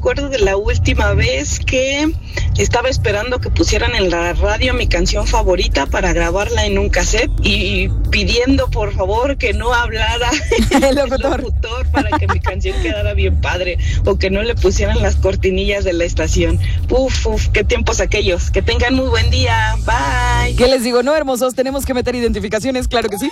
recuerdo de la última vez que estaba esperando que pusieran en la radio mi canción favorita para grabarla en un cassette y pidiendo por favor que no hablara el locutor para que mi canción quedara bien padre o que no le pusieran las cortinillas de la estación. Uf, qué tiempos aquellos. Que tengan muy buen día. Bye. ¿Qué les digo? No, hermosos, tenemos que meter identificaciones, claro que sí.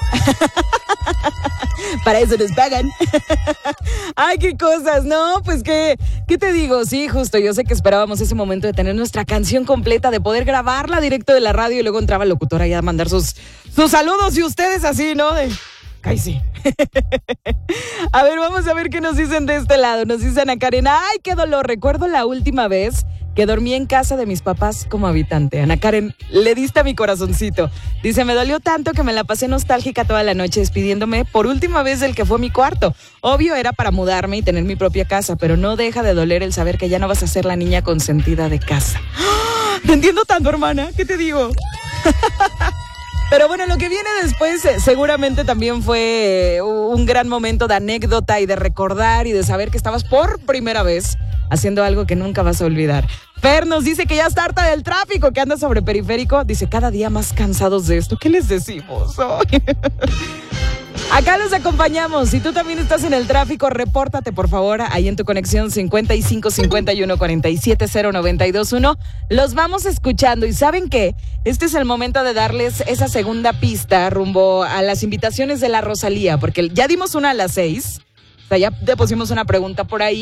Para eso nos pagan. Ay, qué cosas, ¿no? Pues ¿qué te digo? Sí, justo, yo sé que esperábamos ese momento de tener nuestra canción completa, de poder grabarla directo de la radio y luego entraba el locutor ahí a mandar sus saludos y ustedes así, ¿no? Ay, sí. A ver, vamos a ver qué nos dicen de este lado. Nos dicen a Karen, ay, qué dolor. Recuerdo la última vez que dormí en casa de mis papás como habitante. Ana Karen, le diste a mi corazoncito. Dice, me dolió tanto que me la pasé nostálgica toda la noche despidiéndome por última vez del que fue mi cuarto. Obvio era para mudarme y tener mi propia casa, pero no deja de doler el saber que ya no vas a ser la niña consentida de casa. ¡Oh! Te entiendo tanto, hermana. ¿Qué te digo? Pero bueno, lo que viene después seguramente también fue un gran momento de anécdota y de recordar y de saber que estabas por primera vez haciendo algo que nunca vas a olvidar. Fer nos dice que ya está harta del tráfico, que anda sobre periférico. Dice, cada día más cansados de esto. ¿Qué les decimos? Acá los acompañamos. Si tú también estás en el tráfico, repórtate por favor ahí en tu conexión 55 51 47 0921. Los vamos escuchando y ¿saben qué? Este es el momento de darles esa segunda pista rumbo a las invitaciones de la Rosalía, porque ya dimos una a las 6. O sea, ya te pusimos una pregunta por ahí.